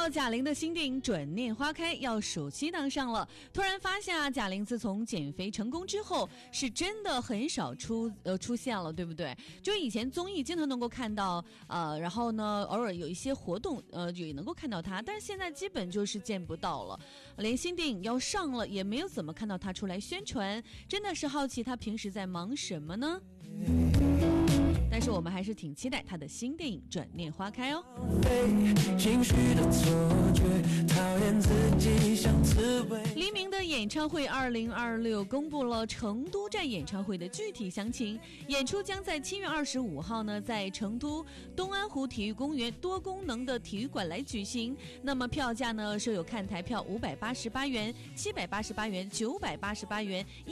贾玲的新电影《转念花开》要暑期档上了，突然发现啊，贾玲自从减肥成功之后，是真的很少出现了，对不对？就以前综艺经常能够看到，然后呢，偶尔有一些活动，也能够看到她，但是现在基本就是见不到了，连新电影要上了，也没有怎么看到她出来宣传，真的是好奇她平时在忙什么呢？但是我们还是挺期待他的新电影《转念花开》哦。黎明的演唱会2026公布了成都站演唱会的具体详情，演出将在7月25号呢，在成都东安湖体育公园多功能的体育馆来举行。那么票价呢，设有看台票588元、788元、988元。